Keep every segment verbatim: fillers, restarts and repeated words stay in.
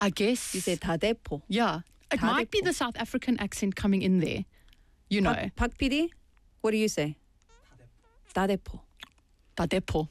I guess. You say 다대포. Yeah. It 다대포. might be the South African accent coming in there. You know. Pak, Pak P D, what do you say? 다대포. 다대포.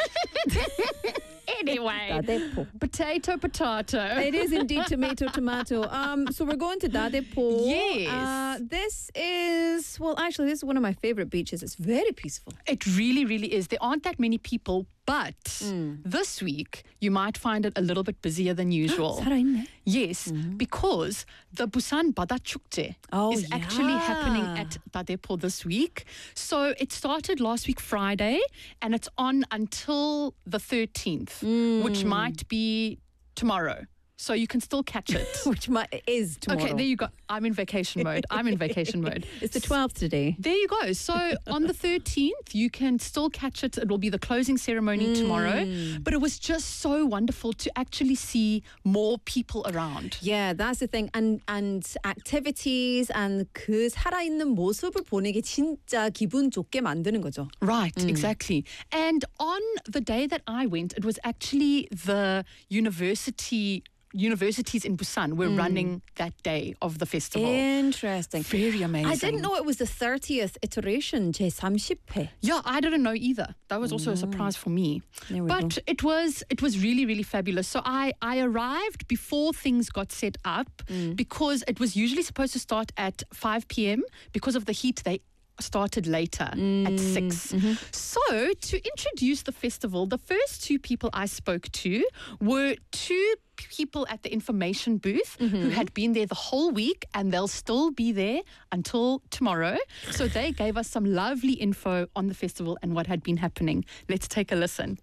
Anyway, 다대포. potato, potato. It is indeed tomato, tomato. Um, so we're going to Dadepo. Yes. Uh, this is, well, actually, this is one of my favorite beaches. It's very peaceful. It really, really is. There aren't that many people, but Mm. this week you might find it a little bit busier than usual. 살아있네. Yes, because the Busan Bada Chukje Oh, is actually yeah. happening at Dadepo this week. So it started last week Friday and it's on until the thirteenth, which might be tomorrow. So you can still catch it. Which might, is tomorrow. Okay, there you go. I'm in vacation mode. I'm in vacation mode. It's the twelfth today. There you go. So on the thirteenth, you can still catch it. It will be the closing ceremony tomorrow. But it was just so wonderful to actually see more people around. Yeah, that's the thing. And and activities and 그 살아있는 모습을 보는 게 진짜 기분 좋게 만드는 거죠. Right, exactly. And on the day that I went, it was actually the university universities in Busan were running that day of the festival. Interesting. Very amazing. I didn't know it was the thirtieth iteration, 제삼십 회. Yeah, I didn't know either. That was also a surprise for me. There we but go. it was it was really, really fabulous. So I, I arrived before things got set up because it was usually supposed to start at five p.m. Because of the heat, they started later at six. So to introduce the festival, the first two people I spoke to were two people at the information booth who had been there the whole week and they'll still be there until tomorrow. So they gave us some lovely info on the festival and what had been happening. Let's take a listen.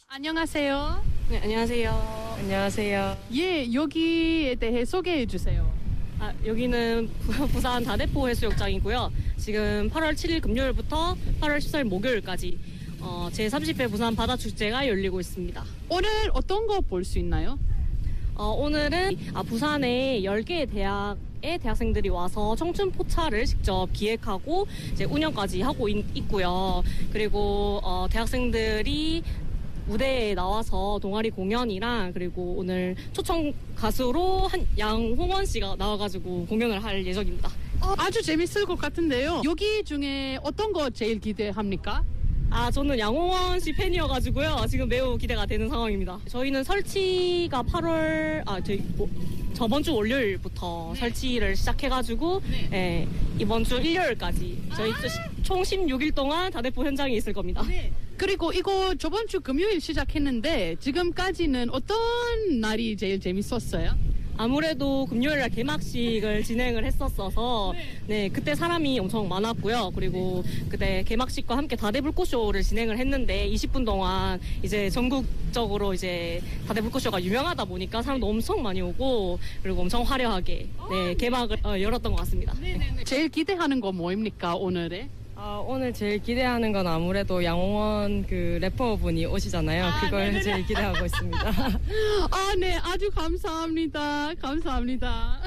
안녕하세요. 네, 안녕하세요. 안녕하세요. 예, 여기에 대해 소개해 주세요. 아, 여기는 부- 부산 다대포 해수욕장이고요. 지금 팔월 칠일 금요일부터 팔월 십사일 목요일까지 어, 제삼십 회 부산 바다축제가 열리고 있습니다. 오늘 어떤 거 볼 수 있나요? 어, 오늘은 아, 부산에 열 개의 대학의 대학생들이 와서 청춘 포차를 직접 기획하고 이제 운영까지 하고 있, 있고요. 그리고 어, 대학생들이 무대에 나와서 동아리 공연이랑 그리고 오늘 초청 가수로 한 양홍원 씨가 나와가지고 공연을 할 예정입니다. 어, 아주 재밌을 것 같은데요. 여기 중에 어떤 거 제일 기대합니까? 아, 저는 양홍원 씨 팬이어가지고요. 지금 매우 기대가 되는 상황입니다. 저희는 설치가 팔월, 아, 저희, 뭐, 저번 주 월요일부터 설치를 시작해가지고, 예, 이번 주 일요일까지 저희 총 십육 일 동안 다대포 현장에 있을 겁니다. 그리고 이거 저번 주 금요일 시작했는데 지금까지는 어떤 날이 제일 재밌었어요? 아무래도 금요일날 개막식을 진행을 했었어서 네 그때 사람이 엄청 많았고요. 그리고 그때 개막식과 함께 다대불꽃쇼를 진행을 했는데 이십 분 동안 이제 전국적으로 이제 다대불꽃쇼가 유명하다 보니까 사람도 엄청 많이 오고 그리고 엄청 화려하게 네 개막을 어, 열었던 것 같습니다. 제일 기대하는 거 뭐입니까 오늘에? 아, 오늘 제일 기대하는 건 아무래도 양홍원 그 래퍼분이 오시잖아요. 아, 그걸 네네네. 제일 기대하고 있습니다. 아, 네, 아주 감사합니다. 감사합니다.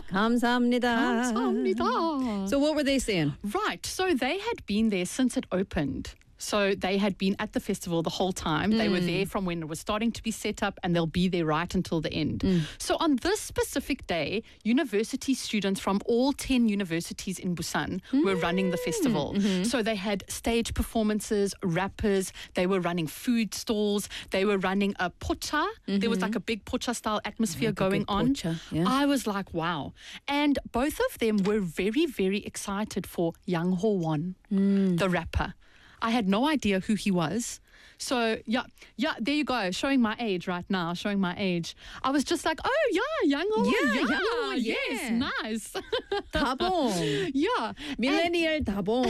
감사합니다. 감사합니다. So what were they saying? Right, so they had been there since it opened. So they had been at the festival the whole time. They were there from when it was starting to be set up and they'll be there right until the end. So on this specific day, university students from all ten universities in Busan were running the festival. So they had stage performances, rappers, they were running food stalls, they were running a pocha. There was like a big pocha style atmosphere Like a going big on. pocha, yeah. I was like, wow. And both of them were very, very excited for Yang Ho Won, the rapper. I had no idea who he was. So, yeah, yeah, there you go, showing my age right now, showing my age. I was just like, oh, yeah, Yang Ho Won, Yeah, yeah, Yang Ho Won, yes, yeah. nice. 다봉. Yeah. Millennial 다봉.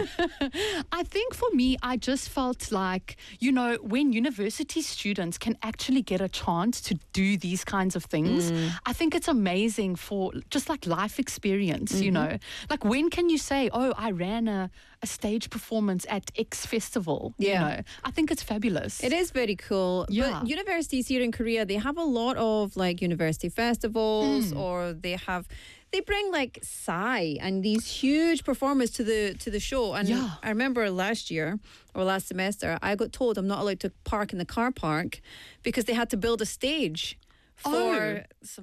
I think for me, I just felt like, you know, when university students can actually get a chance to do these kinds of things, I think it's amazing for just like life experience, you know. Like when can you say, oh, I ran a, a stage performance at X festival, Yeah. you know. I think it's fabulous. It is very cool. Yeah. But universities here in Korea, they have a lot of like university festivals or they have they bring like Psy and these huge performers to the to the show. And Yeah. I remember last year or last semester, I got told I'm not allowed to park in the car park because they had to build a stage for Oh. some